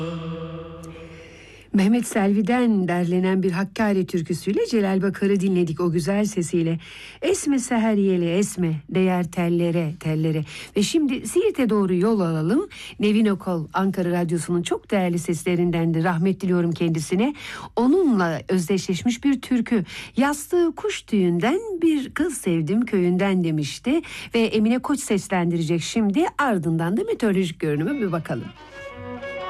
Mehmet Selvi'den derlenen bir Hakkari türküsüyle Celal Bakar'ı dinledik o güzel sesiyle. Esme seher yeli esme, değer tellere tellere. Ve şimdi Siirt'e doğru yol alalım. Nevin Okol, Ankara Radyosu'nun çok değerli seslerindendi. Rahmet diliyorum kendisine. Onunla özdeşleşmiş bir türkü. Yastığı kuş tüyünden bir kız sevdim köyünden demişti. Ve Emine Koç seslendirecek şimdi. Ardından da meteorolojik görünüme bir bakalım.